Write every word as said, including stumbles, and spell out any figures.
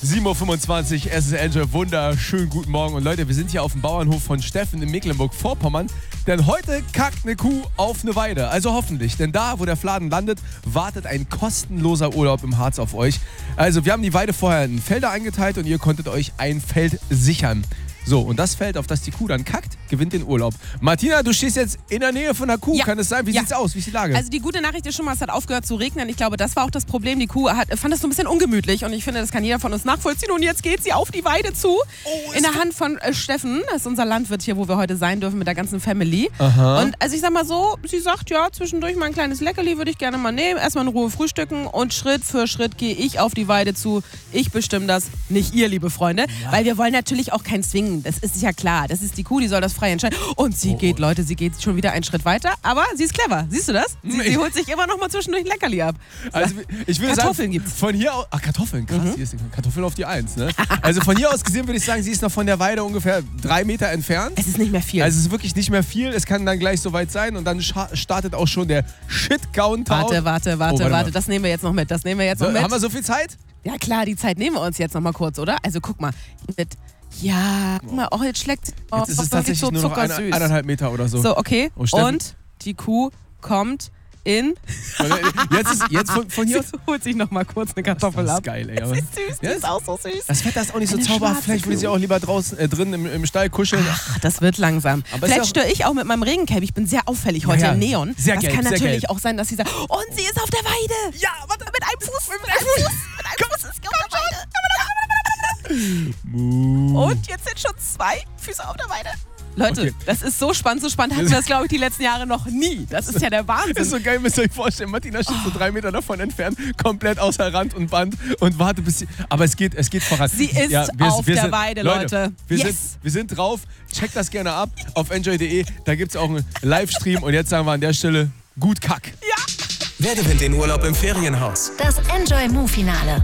sieben Uhr fünfundzwanzig, es ist Enjoy, wunderschönen guten Morgen. Und Leute, wir sind hier auf dem Bauernhof von Steffen in Mecklenburg-Vorpommern, denn heute kackt eine Kuh auf eine Weide. Also hoffentlich, denn da, wo der Fladen landet, wartet ein kostenloser Urlaub im Harz auf euch. Also wir haben die Weide vorher in Felder eingeteilt und ihr konntet euch ein Feld sichern. So, und das Feld, auf das die Kuh dann kackt, gewinnt den Urlaub. Martina, du stehst jetzt in der Nähe von der Kuh, ja. Kann es sein? Wie ja. sieht's aus? Wie ist die Lage? Also die gute Nachricht ist schon mal, es hat aufgehört zu regnen. Ich glaube, das war auch das Problem. Die Kuh hat, fand das so ein bisschen ungemütlich und ich finde, das kann jeder von uns nachvollziehen. Und jetzt geht sie auf die Weide zu, oh, in der Hand von äh, Steffen. Das ist unser Landwirt hier, wo wir heute sein dürfen mit der ganzen Family. Aha. Und also ich sag mal so, sie sagt, ja, zwischendurch mal ein kleines Leckerli würde ich gerne mal nehmen. Erstmal in Ruhe frühstücken und Schritt für Schritt gehe ich auf die Weide zu. Ich bestimme das, nicht ihr, liebe Freunde. Ja. Weil wir wollen natürlich auch keinen zwingen. Das ist ja klar. Das ist die Kuh, die soll das frei entscheiden. Und sie oh, geht, Leute, sie geht schon wieder einen Schritt weiter. Aber sie ist clever. Siehst du das? Sie, sie holt sich immer noch mal zwischendurch ein Leckerli ab. Also ich würde Kartoffeln sagen, gibt's. Von hier aus... Ach, Kartoffeln, krass. Mhm. Hier ist die Kartoffeln auf die Eins, ne? Also von hier aus gesehen würde ich sagen, sie ist noch von der Weide ungefähr drei Meter entfernt. Es ist nicht mehr viel. Also es ist wirklich nicht mehr viel. Es kann dann gleich soweit sein. Und dann startet auch schon der Shit-Countdown. Warte, warte, warte, oh, warte, warte. Das nehmen wir jetzt noch mit. Das nehmen wir jetzt so, noch mit. Haben wir so viel Zeit? Ja klar, die Zeit nehmen wir uns jetzt noch mal kurz, oder? Also guck mal. Ja, guck mal, oh, jetzt schlägt oh, Jetzt ist es tatsächlich so nur noch eine, eineinhalb Meter oder so. So, okay. Oh, und die Kuh kommt in... Jetzt ist jetzt von, von hier aus... Sie holt sich noch mal kurz eine Kartoffel ab. Das ist geil, ey. Das ist süß, das ist auch so süß. Das Wetter ist auch nicht Eine so zauberhaft. Vielleicht würde sie auch lieber draußen äh, drin im, im Stall kuscheln. Ach, das wird langsam. Aber vielleicht störe ich auch mit meinem Regencape. Ich bin sehr auffällig heute ja, ja. in Neon. Sehr das gelb, kann sehr natürlich gelb. auch sein, dass sie sagt, und sie ist auf der Weide. Ja, warte. Mit einem Fuß. Mit einem Fuß. Mit einem Fuß ist sie auf der Weide. Und jetzt sind schon zwei Füße auf der Weide. Leute, okay. Das ist so spannend, so spannend hatten wir das, glaube ich, die letzten Jahre noch nie. Das ist ja der Wahnsinn. Das ist so geil, müsst ihr euch vorstellen. Martina steht oh. so drei Meter davon entfernt, komplett außer Rand und Band und wartet bis sie... Aber es geht, es geht voran. Sie ist ja, wir, auf wir der sind, Weide, Leute. Leute wir, yes. sind, wir sind drauf. Checkt das gerne ab auf enjoy punkt de. Da gibt es auch einen Livestream. Und jetzt sagen wir an der Stelle, gut Kack. Ja. Wer gewinnt den Urlaub im Ferienhaus? Das Enjoy Move Finale.